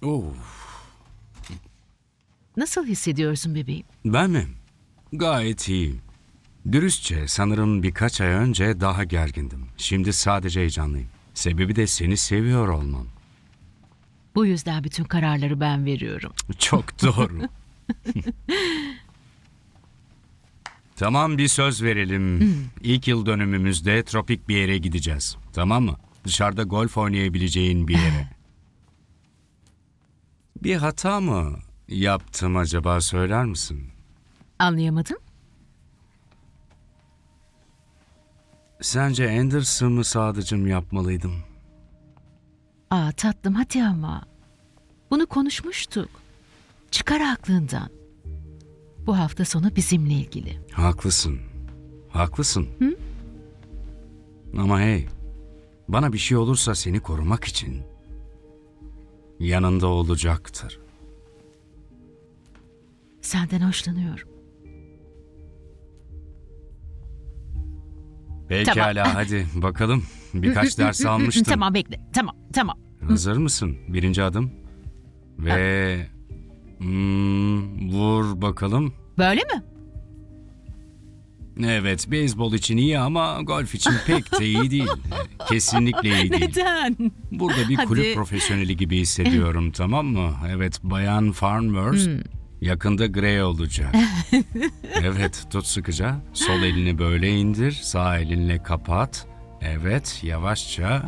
Of. Nasıl hissediyorsun bebeğim? Ben mi? Gayet iyiyim. Dürüstçe sanırım birkaç ay önce daha gergindim. Şimdi sadece heyecanlıyım. Sebebi de seni seviyor olmam. Bu yüzden bütün kararları ben veriyorum. Çok doğru. Tamam, bir söz verelim. İlk yıl dönümümüzde tropik bir yere gideceğiz. Tamam mı? Dışarıda golf oynayabileceğin bir yere. Bir hata mı yaptım acaba, söyler misin? Anlayamadım. Sence Anderson mı sadıcım yapmalıydım? Aa tatlım hadi ama. Bunu konuşmuştuk. Çıkar aklından. Bu hafta sonu bizimle ilgili. Haklısın. Haklısın. Ama hey, bana bir şey olursa seni korumak için yanında olacaktır. Senden hoşlanıyorum. Pekala, hadi bakalım. Birkaç ders almıştım. Tamam bekle. Tamam. Hazır mısın? Birinci adım. Ve... vur bakalım. Böyle mi? Evet, beyzbol için iyi ama golf için pek de iyi değil. Kesinlikle iyi değil. Neden? Burada bir Hadi. kulüp profesyoneli gibi hissediyorum, tamam mı? Evet, Bayan Farnworth yakında grey olacak. Evet, tut sıkıca. Sol elini böyle indir, sağ elinle kapat. Evet, yavaşça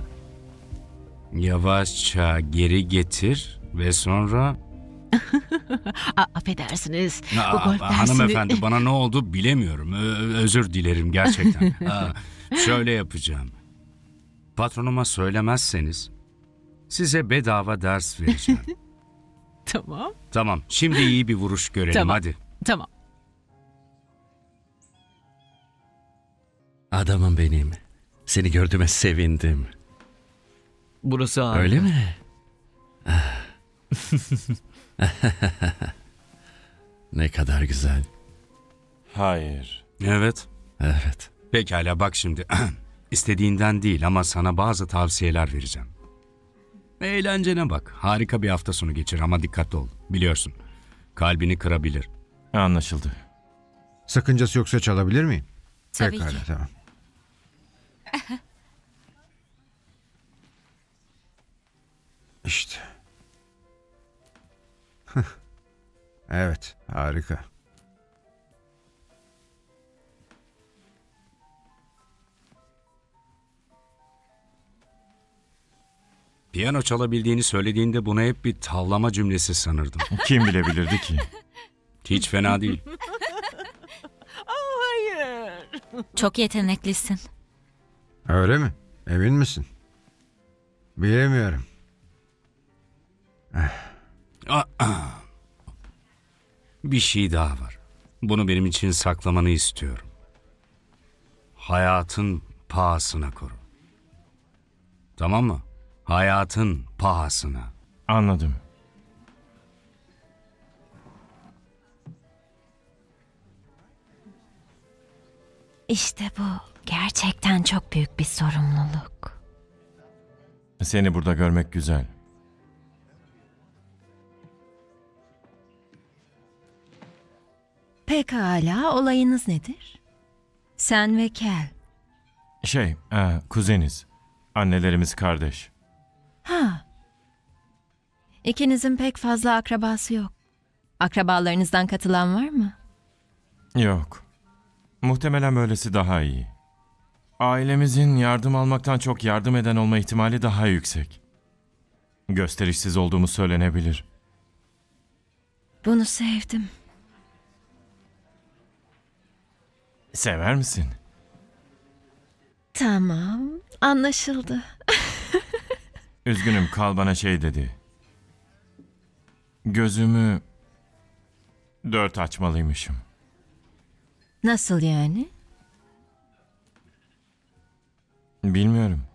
geri getir ve sonra... Affedersiniz. Bu golf dersini... Hanımefendi, bana ne oldu bilemiyorum. Özür dilerim gerçekten. Şöyle yapacağım. Patronuma söylemezseniz size bedava ders vereceğim. Tamam. Tamam, şimdi iyi bir vuruş görelim, Tamam. hadi. Tamam. Adamım benim. Seni gördüğüme sevindim. Burası harika. Öyle mi? Ne kadar güzel. Hayır. Evet. Evet. Pekala, bak şimdi. İstediğinden değil ama sana bazı tavsiyeler vereceğim. Eğlencene bak. Harika bir hafta sonu geçir ama dikkatli ol. Biliyorsun, kalbini kırabilir. Anlaşıldı. Sakıncası yoksa çalabilir miyim? Tabii Pekala, ki. tamam. İşte. Evet, harika. Piyano çalabildiğini söylediğinde bunu hep bir tavlama cümlesi sanırdım. Kim bilebilirdi ki? Hiç fena değil. Hayır. Çok yeteneklisin. Öyle mi? Emin misin? Bilemiyorum. Bir şey daha var. Bunu benim için saklamanı istiyorum. Hayatın pahasına koru. Tamam mı? Hayatın pahasına. Anladım. İşte bu gerçekten çok büyük bir sorumluluk. Seni burada görmek güzel. Pekala, olayınız nedir? Sen ve Kel. Kuzeniz. Annelerimiz kardeş. Ha. İkinizin pek fazla akrabası yok. Akrabalarınızdan katılan var mı? Yok. Muhtemelen böylesi daha iyi. Ailemizin yardım almaktan çok yardım eden olma ihtimali daha yüksek. Gösterişsiz olduğumu söylenebilir. Bunu sevdim. Sever misin? Tamam, anlaşıldı. Üzgünüm, Kal bana şey dedi. Gözümü 4 açmalıymışım. Nasıl yani? Bilmiyorum.